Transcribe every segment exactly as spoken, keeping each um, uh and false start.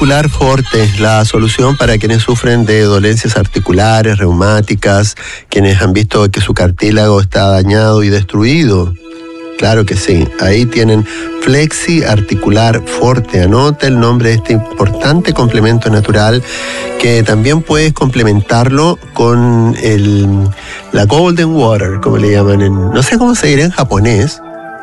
Articular Forte, la solución para quienes sufren de dolencias articulares, reumáticas, quienes han visto que su cartílago está dañado y destruido. Claro que sí, ahí tienen Flexi Articular Forte. Anota el nombre de este importante complemento natural que también puedes complementarlo con el, la Golden Water, como le llaman en, no sé cómo se dirá en japonés.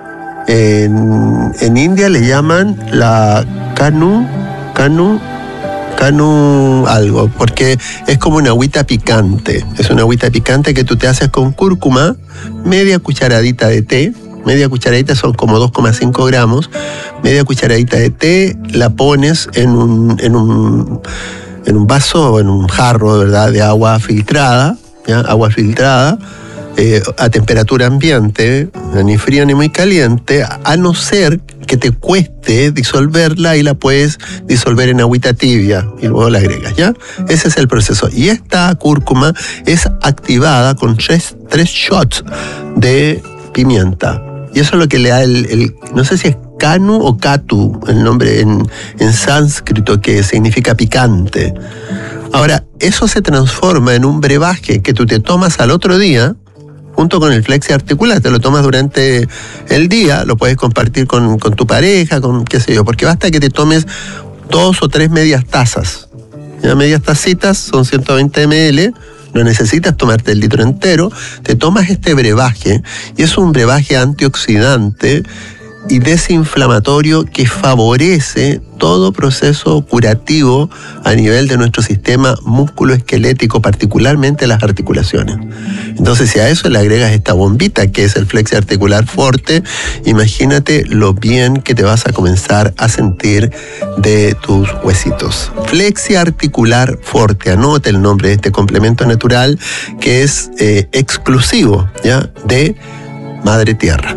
En, en India le llaman la Kanu, Kanu, Kanu algo, porque es como una agüita picante. Es una agüita picante que tú te haces con cúrcuma, media cucharadita de té. Media cucharadita son como dos coma cinco gramos. Media cucharadita de té, la pones en un, en un, en un vaso o en un jarro, ¿verdad?, de agua filtrada, ¿ya? Agua filtrada, eh, a temperatura ambiente, ni fría ni muy caliente, a no ser que te cueste disolverla, y la puedes disolver en agüita tibia y luego la agregas, ¿ya? Ese es el proceso. Y esta cúrcuma es activada con tres, tres shots de pimienta. Y eso es lo que le da el, el no sé si es Kanu o Katu, el nombre en, en sánscrito, que significa picante. Ahora, eso se transforma en un brebaje que tú te tomas al otro día, junto con el Flexi Articular. Te lo tomas durante el día, lo puedes compartir con, con tu pareja, con qué sé yo, porque basta que te tomes dos o tres medias tazas. Ya, medias tacitas son ciento veinte mililitros. No necesitas tomarte el litro entero, te tomas este brebaje, y es un brebaje antioxidante y desinflamatorio que favorece todo proceso curativo a nivel de nuestro sistema musculoesquelético, particularmente las articulaciones. Entonces, si a eso le agregas esta bombita, que es el Flexi Articular Forte, imagínate lo bien que te vas a comenzar a sentir de tus huesitos. Flexi Articular Forte, anote el nombre de este complemento natural que es eh, exclusivo, ¿ya?, de Madre Tierra.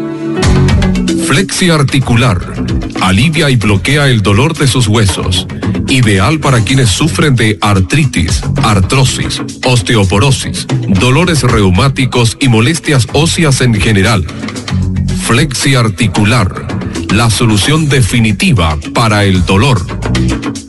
Flexi Articular alivia y bloquea el dolor de sus huesos. Ideal para quienes sufren de artritis, artrosis, osteoporosis, dolores reumáticos y molestias óseas en general. Flexi Articular, la solución definitiva para el dolor.